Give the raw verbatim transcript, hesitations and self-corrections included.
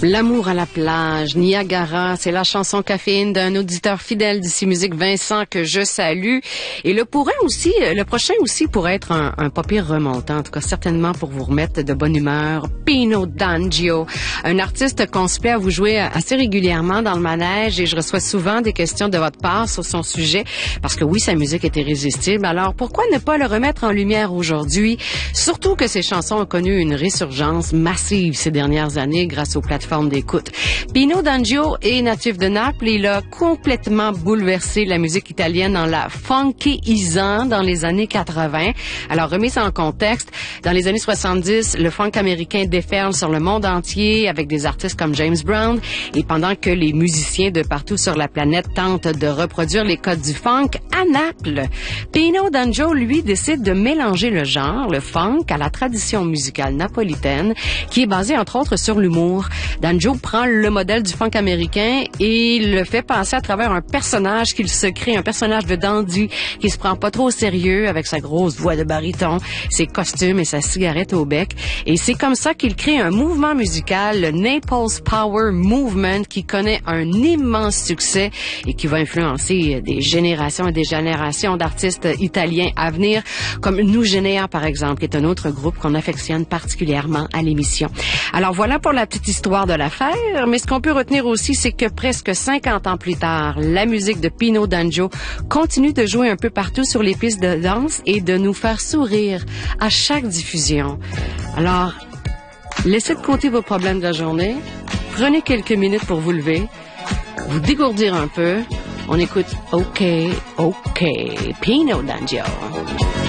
L'amour à la plage, Niagara, c'est la chanson caféine d'un auditeur fidèle d'ici Musique, Vincent, que je salue. Et le pourrait aussi, le prochain aussi pourrait être un, un pas pire remontant, en tout cas certainement pour vous remettre de bonne humeur. Pino D'Angio, un artiste qu'on se plaît à vous jouer assez régulièrement dans le manège et je reçois souvent des questions de votre part sur son sujet parce que oui, sa musique est irrésistible. Alors pourquoi ne pas le remettre en lumière aujourd'hui? Surtout que ses chansons ont connu une résurgence massive ces dernières années grâce aux plateformes d'écoute. Pino D'Angio est natif de Naples et il a complètement bouleversé la musique italienne en la funkyisant dans les années quatre-vingts. Alors, remise en contexte, dans les années soixante-dix, le funk américain déferle sur le monde entier avec des artistes comme James Brown et pendant que les musiciens de partout sur la planète tentent de reproduire les codes du funk, à Naples, Pino D'Angio, lui, décide de mélanger le genre, le funk, à la tradition musicale napolitaine qui est basée entre autres sur l'humour. D'Angio prend le modèle du funk américain et le fait passer à travers un personnage qu'il se crée, un personnage de dandy qui se prend pas trop au sérieux avec sa grosse voix de baryton, ses costumes et sa cigarette au bec. Et c'est comme ça qu'il crée un mouvement musical, le Naples Power Movement, qui connaît un immense succès et qui va influencer des générations et des générations d'artistes italiens à venir, comme Nous Genea, par exemple, qui est un autre groupe qu'on affectionne particulièrement à l'émission. Alors voilà pour la petite histoire de l'affaire, mais ce qu'on peut retenir aussi, c'est que presque cinquante ans plus tard, la musique de Pino D'Angio continue de jouer un peu partout sur les pistes de danse et de nous faire sourire à chaque diffusion. Alors, laissez de côté vos problèmes de la journée, prenez quelques minutes pour vous lever, vous dégourdir un peu. On écoute OK, OK, Pino D'Angio.